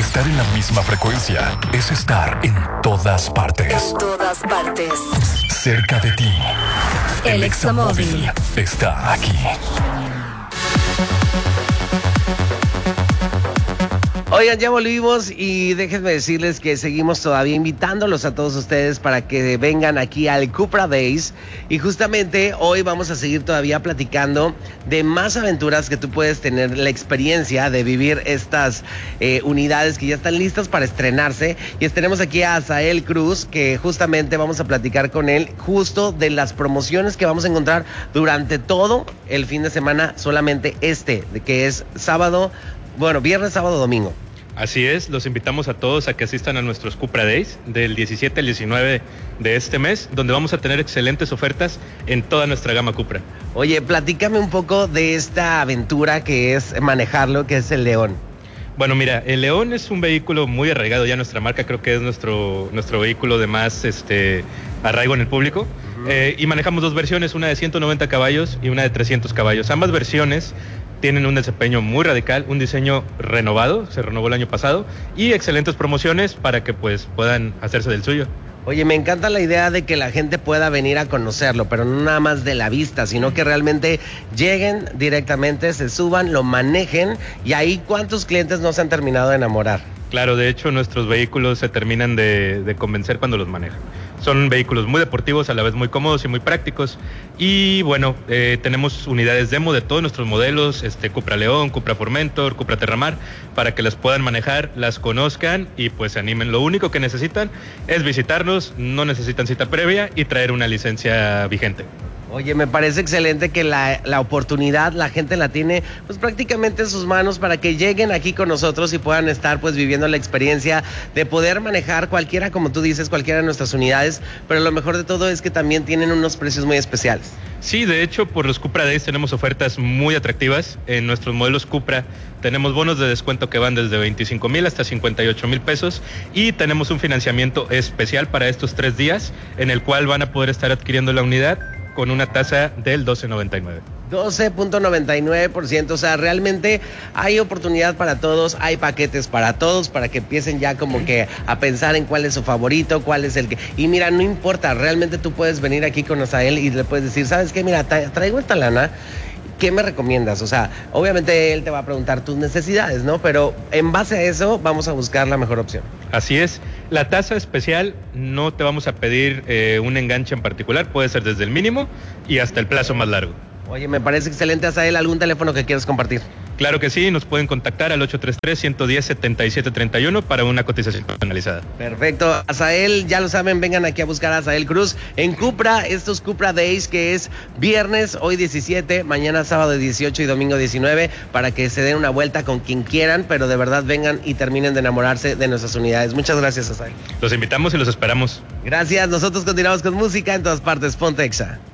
Estar en la misma frecuencia es estar en todas partes. En todas partes. Cerca de ti. El Examóvil está aquí. Oigan, ya volvimos y déjenme decirles que seguimos todavía invitándolos a todos ustedes para que vengan aquí al Cupra Days, y justamente hoy vamos a seguir todavía platicando de más aventuras que tú puedes tener la experiencia de vivir estas unidades que ya están listas para estrenarse, y tenemos aquí a Asael Cruz, que justamente vamos a platicar con él justo de las promociones que vamos a encontrar durante todo el fin de semana, solamente que es viernes, sábado, domingo. Así es, los invitamos a todos a que asistan a nuestros Cupra Days del 17 al 19 de este mes, donde vamos a tener excelentes ofertas en toda nuestra gama Cupra. Oye, platícame un poco de esta aventura que es manejarlo, que es el León. Bueno, mira, el León es un vehículo muy arraigado ya a nuestra marca, creo que es nuestro vehículo de más arraigo en el público. Y manejamos dos versiones, una de 190 caballos y una de 300 caballos. Ambas versiones tienen un desempeño muy radical, un diseño renovado, se renovó el año pasado, y excelentes promociones para que pues puedan hacerse del suyo. Oye, me encanta la idea de que la gente pueda venir a conocerlo, pero no nada más de la vista, sino que realmente lleguen directamente, se suban, lo manejen, y ahí ¿cuántos clientes no se han terminado de enamorar? Claro, de hecho nuestros vehículos se terminan de convencer cuando los manejan. Son vehículos muy deportivos, a la vez muy cómodos y muy prácticos. Y bueno, tenemos unidades demo de todos nuestros modelos, Cupra León, Cupra Formentor, Cupra Terramar, para que las puedan manejar, las conozcan y pues se animen. Lo único que necesitan es visitarnos, no necesitan cita previa y traer una licencia vigente. Oye, me parece excelente que la oportunidad la gente la tiene pues prácticamente en sus manos para que lleguen aquí con nosotros y puedan estar pues viviendo la experiencia de poder manejar cualquiera, como tú dices, cualquiera de nuestras unidades, pero lo mejor de todo es que también tienen unos precios muy especiales. Sí, de hecho, por los Cupra Days tenemos ofertas muy atractivas. En nuestros modelos Cupra tenemos bonos de descuento que van desde 25,000 hasta 58,000 pesos, y tenemos un financiamiento especial para estos 3 días en el cual van a poder estar adquiriendo la unidad con una tasa del 12.99. 12.99%, o sea, realmente hay oportunidad para todos, hay paquetes para todos, para que empiecen ya como que a pensar en cuál es su favorito, cuál es el que... Y mira, no importa, realmente tú puedes venir aquí con Asael y le puedes decir, ¿sabes qué? Mira, traigo esta lana, ¿qué me recomiendas? O sea, obviamente él te va a preguntar tus necesidades, ¿no? Pero en base a eso vamos a buscar la mejor opción. Así es. La tasa especial no te vamos a pedir un enganche en particular, puede ser desde el mínimo y hasta el plazo más largo. Oye, me parece excelente, Asael. ¿Algún teléfono que quieras compartir? Claro que sí, nos pueden contactar al 833-110-7731 para una cotización personalizada. Perfecto, Asael, ya lo saben, vengan aquí a buscar a Asael Cruz en Cupra, estos Cupra Days, que es viernes, hoy 17, mañana sábado 18 y domingo 19, para que se den una vuelta con quien quieran, pero de verdad vengan y terminen de enamorarse de nuestras unidades. Muchas gracias, Asael. Los invitamos y los esperamos. Gracias, nosotros continuamos con música en todas partes. Ponte Exa.